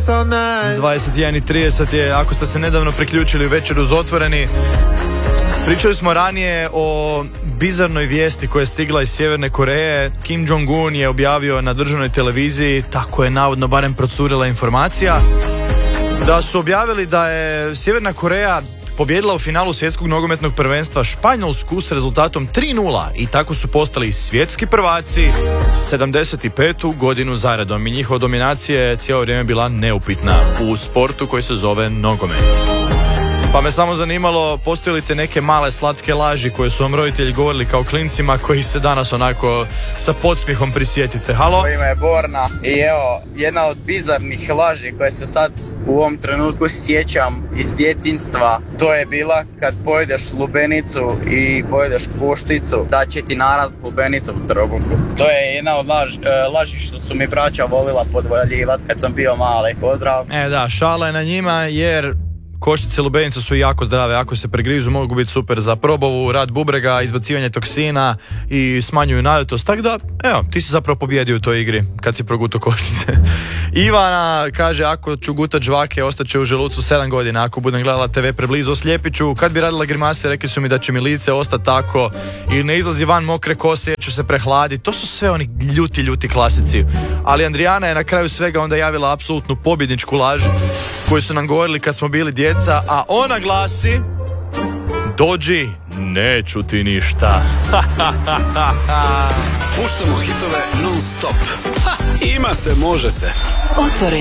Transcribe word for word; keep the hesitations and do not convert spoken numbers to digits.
dvadeset jedan i trideset je, ako ste se nedavno priključili u Večer uz Otvoreni. Pričali smo ranije o bizarnoj vijesti koja je stigla iz Sjeverne Koreje. Kim Jong-un je objavio na državnoj televiziji, tako je navodno barem procurila informacija, da su objavili da je Sjeverna Koreja pobijedila u finalu svjetskog nogometnog prvenstva Španjolsku s rezultatom tri nula i tako su postali svjetski prvaci sedamdeset petu godinu zaredom i njihova dominacija je cijelo vrijeme bila neupitna u sportu koji se zove nogomet. Pa me samo zanimalo, postoje li te neke male slatke laži koje su vam roditelji govorili kao klincima, koji se danas onako sa podsmihom prisjetite? Halo? Ime je Borna i evo, jedna od bizarnih laži koje se sad u ovom trenutku sjećam iz djetinjstva, to je bila kad pojedeš lubenicu i pojedeš košticu, da će ti narad lubenicu u trbuhu. To je jedna od laž, laži što su mi braća volila podvaljivati kad sam bio mali. Pozdrav. E da, šala je na njima jer koštice lubenica su jako zdrave, ako se pregrizu mogu biti super za probavu, rad bubrega, izbacivanje toksina i smanjuju naletost. Tako da, evo, ti si zapravo pobjedio u toj igri kad si progutao koštice. Ivana kaže, ako ću gutat žvake, ostaće u želucu sedam godina. Ako budem gledala te ve preblizu, oslijepit ću. Kad bi radila grimase, rekli su mi da će mi lice ostati tako. I ne izlazi van mokre kose jer ću se prehladiti. To su sve oni ljuti, ljuti klasici. Ali Andrijana je na kraju svega onda javila apsolutnu pobjedničku laž koju su nam govorili kad smo bili djeca, a ona glasi: dođi, neću ti ništa. Puštamo hitove non stop. Ha, ima se, može se. Otvoreni.